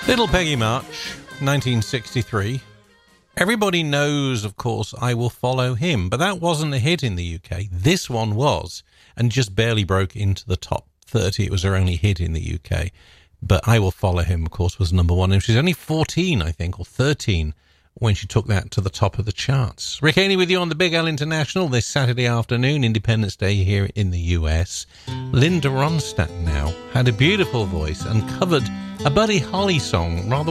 Little Peggy March, 1963. Everybody knows, of course, I Will Follow Him, but that wasn't a hit in the UK. This one was, and just barely broke into the top 30. It was her only hit in the UK. But I Will Follow Him, of course, was number one. And she was only 14, I think, or 13, when she took that to the top of the charts. Rick Haney with you on the Big L International this Saturday afternoon, Independence Day here in the US. Linda Ronstadt now had a beautiful voice and covered a Buddy Holly song, rather